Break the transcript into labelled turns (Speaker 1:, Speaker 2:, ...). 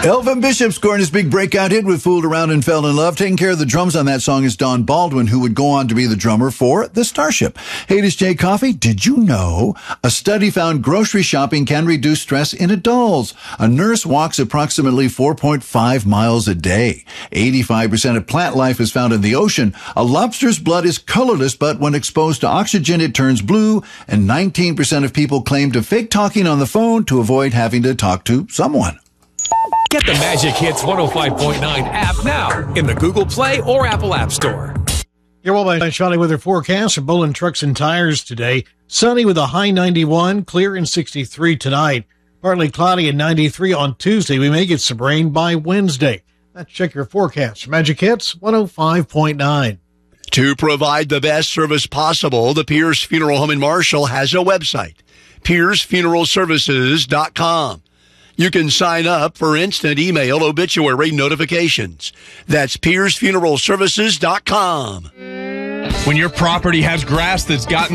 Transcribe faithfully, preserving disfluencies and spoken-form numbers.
Speaker 1: Elvin Bishop scoring his big breakout hit with Fooled Around and Fell in Love. Taking care of the drums on that song is Don Baldwin, who would go on to be the drummer for The Starship. Hey, this is Jay Coffey. Did you know a study found grocery shopping can reduce stress in adults? A nurse walks approximately four point five miles a day. eighty-five percent of plant life is found in the ocean. A lobster's blood is colorless, but when exposed to oxygen, it turns blue. And nineteen percent of people claim to fake talking on the phone to avoid having to talk to someone.
Speaker 2: Get the Magic Hits one oh five point nine app now in the Google Play or Apple App Store.
Speaker 3: You're well by Shoddy Weather Forecast for Bolin Trucks and Tires today. Sunny with a high ninety-one, clear and sixty-three tonight. Partly cloudy and ninety-three on Tuesday. We may get some rain by Wednesday. Let's check your forecast for Magic Hits one oh five point nine.
Speaker 4: To provide the best service possible, the Pierce Funeral Home in Marshall has a website, pierce funeral services dot com. You can sign up for instant email obituary notifications. That's pierce funeral services dot com.
Speaker 5: When your property has grass that's gotten